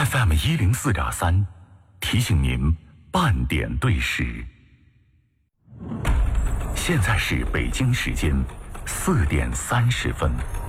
FM104.3，提醒您半点对时。现在是北京时间4点30分。